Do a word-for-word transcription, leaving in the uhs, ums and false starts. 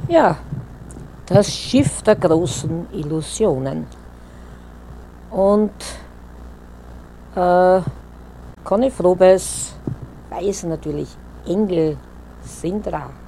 Ja, das Schiff der großen Illusionen. Und äh, Conny Frobes weiß natürlich, Engel sind rar.